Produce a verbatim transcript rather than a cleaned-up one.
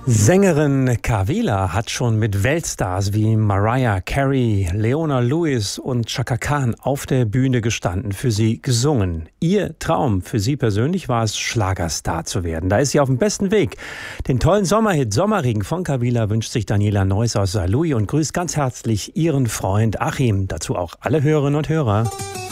Sängerin Kawela hat schon mit Weltstars wie Mariah Carey, Leona Lewis und Chaka Khan auf der Bühne gestanden, für sie gesungen. Ihr Traum für sie persönlich war es, Schlagerstar zu werden. Da ist sie auf dem besten Weg. Den tollen Sommerhit Sommerregen von Kawela wünscht sich Daniela Neuss aus Saarlouis und grüßt ganz herzlich ihren Freund Achim. Dazu auch alle Hörerinnen und Hörer.